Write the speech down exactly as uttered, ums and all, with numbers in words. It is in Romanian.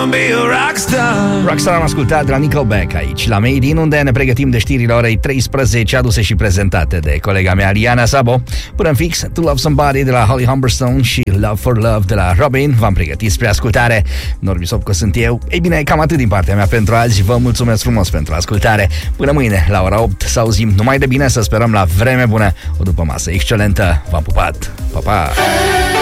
Rockstar am ascultat de la Nickelback aici la Made In, unde ne pregătim de știrile orei treisprezece, aduse și prezentate de colega mea Liana Sabo. Până în fix, To Love Somebody de la Holly Humberstone și Love for Love de la Robin v-am pregătit spre ascultare. Norbi Sopco sunt eu. Ei bine, cam atât din partea mea pentru azi. Vă mulțumesc frumos pentru ascultare. Până mâine la ora opt să auzim numai de bine, să sperăm la vreme bună, o după masă excelentă. V-am pupat. Pa, pa!